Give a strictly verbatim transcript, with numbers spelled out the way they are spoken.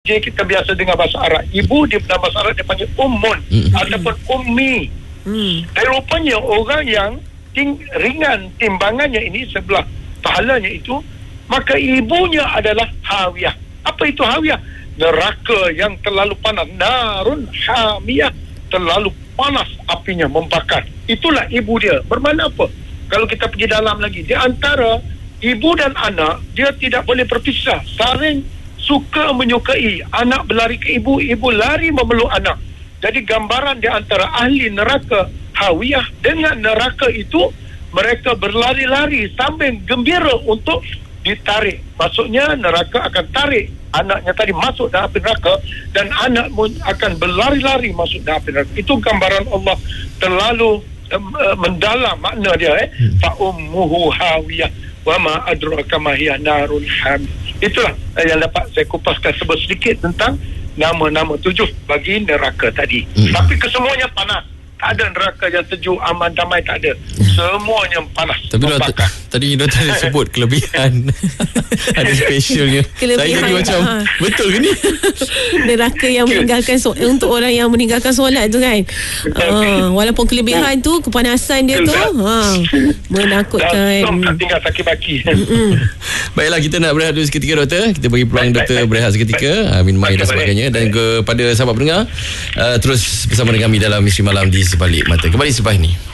Jadi kita biasa dengar bahasa Arab. Ibu dia dalam bahasa Arab dia panggil ummun mm-hmm. ataupun ummi. Mm. Dan rupanya orang yang ting, ringan timbangannya ini sebelah pahalanya itu, maka ibunya adalah hawiyah. Apa itu hawiyah? Neraka yang terlalu panas. Narun hamiyah, terlalu panas apinya membakar. Itulah ibu dia. Bermakna apa? Kalau kita pergi dalam lagi, di antara ibu dan anak, dia tidak boleh berpisah. Saling suka menyukai. Anak berlari ke ibu, ibu lari memeluk anak. Jadi gambaran di antara ahli neraka hawiyah dengan neraka itu, mereka berlari-lari sambil gembira untuk ditarik. Maksudnya neraka akan tarik anaknya tadi masuk dalam api neraka, dan anak pun akan berlari-lari masuk dalam api neraka. Itu gambaran Allah terlalu um, uh, mendalam makna dia. Eh? Fa ummuhu hawiyah wa ma adraka ma hiya narun hamiyah. Itulah yang dapat saya kupaskan sebut sedikit tentang nama-nama tujuh bagi neraka tadi. Hmm. Tapi kesemuanya panas. Tak ada neraka yang sejuk, aman, damai, tak ada. Semuanya panas. Tapi doktor, tadi doktor ada sebut kelebihan. Ada specialnya. Saya jadi macam, ha. Betul ke ni? Neraka yang meninggalkan so- untuk orang yang meninggalkan solat tu kan. Uh, walaupun kelebihan tu, kepanasan dia tu ha, menakutkan. Tak tinggal sakit baki. Baiklah, kita nak berehat dulu seketika doktor. Kita bagi peluang baik, doktor baik, berehat seketika, uh, minum air dan sebagainya. Dan kepada sahabat pendengar, uh, terus bersama dengan kami dalam Misteri Malam di Sebalik Mata. Kembali selepas ini.